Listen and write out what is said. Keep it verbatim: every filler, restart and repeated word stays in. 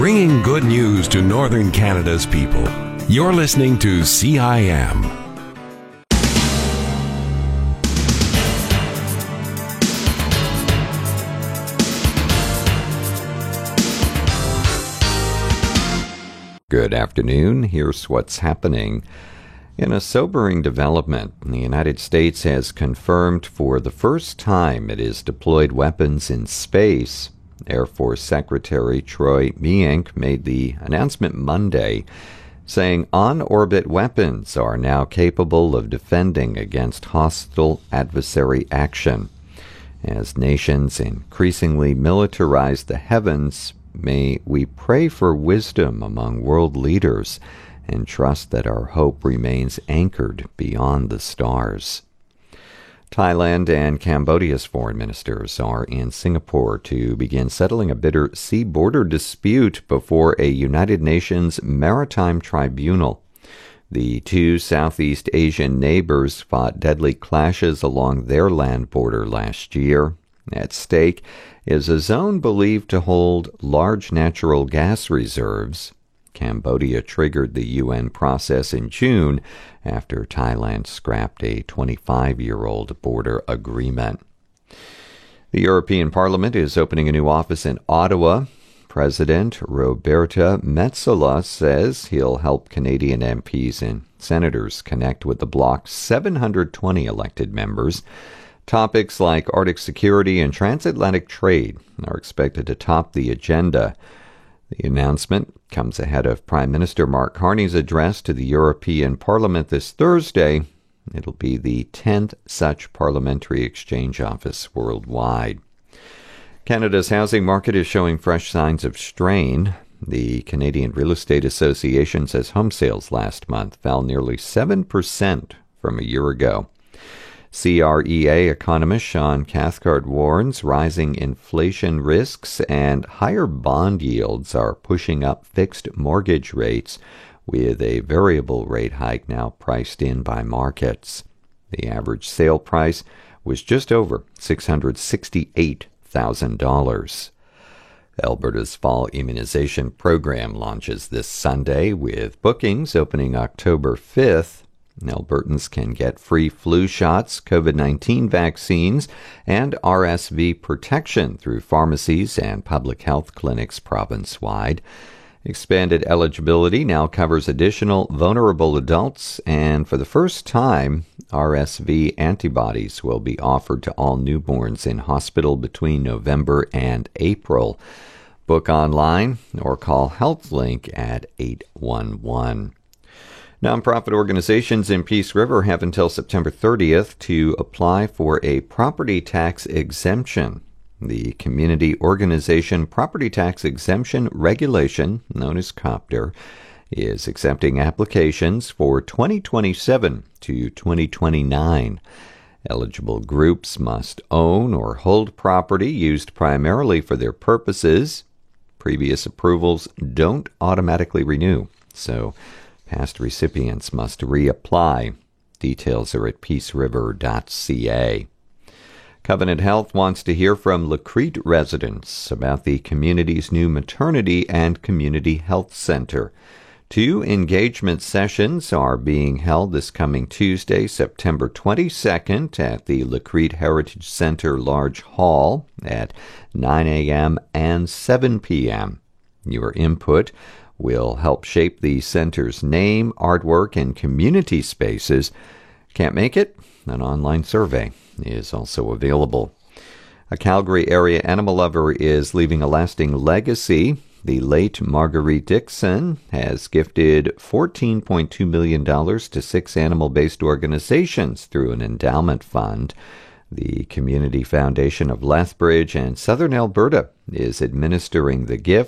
bringing good news to Northern Canada's people. You're listening to C I M. Good afternoon. Here's what's happening. In a sobering development, the United States has confirmed for the first time it has deployed weapons in space. Air Force Secretary Troy Mienk made the announcement Monday, saying on-orbit weapons are now capable of defending against hostile adversary action. As nations increasingly militarize the heavens, may we pray for wisdom among world leaders and trust that our hope remains anchored beyond the stars. Thailand and Cambodia's foreign ministers are in Singapore to begin settling a bitter sea border dispute before a United Nations Maritime Tribunal. The two Southeast Asian neighbors fought deadly clashes along their land border last year. At stake is a zone believed to hold large natural gas reserves. Cambodia triggered the U N process in June after Thailand scrapped a twenty-five-year-old border agreement. The European Parliament is opening a new office in Ottawa. President Roberta Metsola says he'll help Canadian M Ps and senators connect with the bloc's seven hundred twenty elected members. Topics like Arctic security and transatlantic trade are expected to top the agenda. The announcement comes ahead of Prime Minister Mark Carney's address to the European Parliament this Thursday. It'll be the tenth such parliamentary exchange office worldwide. Canada's housing market is showing fresh signs of strain. The Canadian Real Estate Association says home sales last month fell nearly seven percent from a year ago. C R E A economist Sean Cathcart warns rising inflation risks and higher bond yields are pushing up fixed mortgage rates, with a variable rate hike now priced in by markets. The average sale price was just over six hundred sixty-eight thousand dollars. Alberta's fall immunization program launches this Sunday, with bookings opening October fifth. Albertans can get free flu shots, COVID nineteen vaccines, and R S V protection through pharmacies and public health clinics province-wide. Expanded eligibility now covers additional vulnerable adults, and for the first time, R S V antibodies will be offered to all newborns in hospital between November and April. Book online or call HealthLink at eight one one. Nonprofit organizations in Peace River have until September thirtieth to apply for a property tax exemption. The Community Organization Property Tax Exemption Regulation, known as COPTR, is accepting applications for twenty twenty-seven to twenty twenty-nine. Eligible groups must own or hold property used primarily for their purposes. Previous approvals don't automatically renew, so past recipients must reapply. Details are at peace river dot c a. Covenant Health wants to hear from Lacrete residents about the community's new maternity and community health center. Two engagement sessions are being held this coming Tuesday, September twenty-second, at the Lacrete Heritage Center Large Hall at nine a.m. and seven p.m. Your input will help shape the center's name, artwork, and community spaces. Can't make it? An online survey is also available. A Calgary area animal lover is leaving a lasting legacy. The late Marguerite Dixon has gifted fourteen point two million dollars to six animal-based organizations through an endowment fund. The Community Foundation of Lethbridge and Southern Alberta is administering the gift.